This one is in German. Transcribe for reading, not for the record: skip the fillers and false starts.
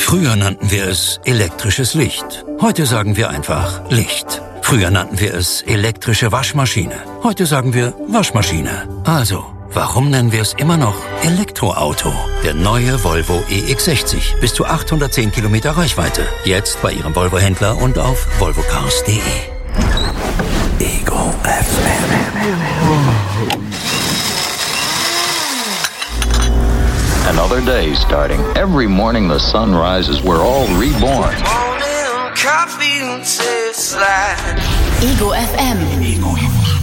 Früher nannten wir es elektrisches Licht. Heute sagen wir einfach Licht. Früher nannten wir es elektrische Waschmaschine. Heute sagen wir Waschmaschine. Also, warum nennen wir es immer noch Elektroauto? Der neue Volvo EX60. Bis zu 810 Kilometer Reichweite. Jetzt bei Ihrem Volvo-Händler und auf volvocars.de. Ego FM. Another day starting. Every morning the sun rises, we're all reborn. Ego FM.